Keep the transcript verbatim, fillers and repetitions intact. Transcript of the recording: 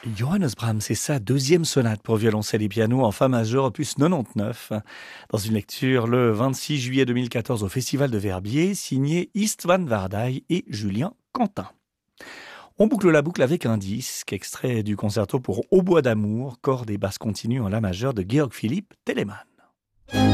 Johannes Brahms, c'est sa deuxième sonate pour violoncelle et piano en fa majeur, opus quatre-vingt-dix-neuf, dans une lecture le vingt-six juillet deux mille quatorze au Festival de Verbier, signé Istvan Vardai et Julien Quentin. On boucle la boucle avec un disque, extrait du concerto pour hautbois d'amour, cordes et basses continues en la majeure de Georg Philipp Telemann.